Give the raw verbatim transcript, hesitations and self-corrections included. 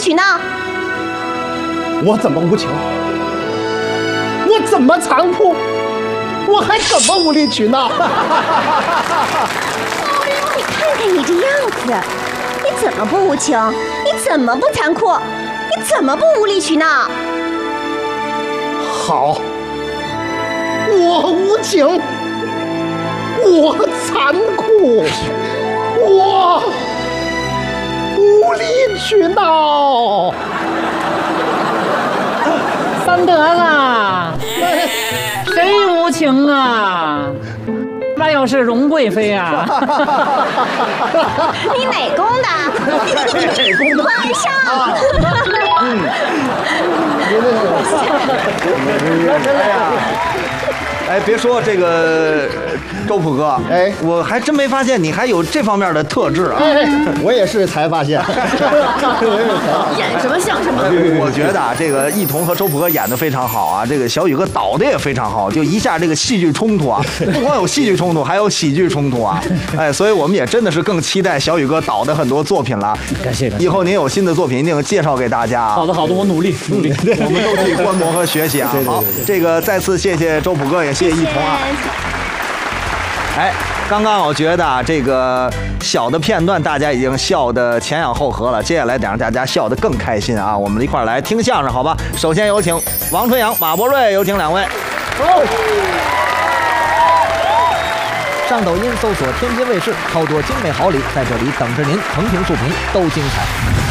取闹？ 我怎么无情？我怎么残酷？我还怎么无理取闹？ 你看看你这样子，你怎么不无情？你怎么不残酷？你怎么不无理取闹？ 好，我无情，我残酷，我无理取闹。 三德子，谁无情啊？那要是荣贵妃啊！ 你哪宫的？皇上。 嗯。 哎，别说这个周普哥，哎，我还真没发现你还有这方面的特质啊！ 哎，我也是才发现， 演什么像什么。 我觉得啊，这个一彤和周普哥演的非常好啊，这个小雨哥导的也非常好，就一下这个戏剧冲突啊，不光有戏剧冲突，还有喜剧冲突啊！哎，所以我们也真的是更期待小雨哥导的很多作品了。 感谢感谢！ 以后您有新的作品，一定介绍给大家啊！ 好的好的，我努力努力， 我们都去观摩和学习啊！好，这个再次谢谢周普哥，也谢谢一彤啊！哎，刚刚我觉得啊，这个小的片段大家已经笑得前仰后合了，接下来得让大家笑得更开心啊！我们一块儿来听相声，好吧？首先有请王春阳、马伯瑞，有请两位。 哦。 上抖音搜索天津卫视，超多精美好礼在这里等着您，横屏竖屏都精彩。